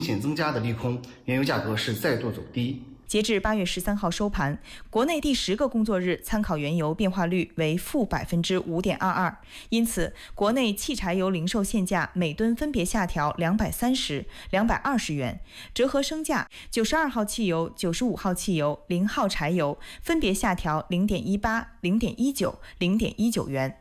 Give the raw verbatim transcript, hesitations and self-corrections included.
显增加的利空，原油价格是再度走低。 截至八月十三号收盘，国内第十个工作日参考原油变化率为负百分之五点二二，因此国内汽柴油零售限价每吨分别下调两百三十、两百二十元，折合升价，九十二号汽油、九十五号汽油、零号柴油分别下调零点一八、零点一九、零点一九元。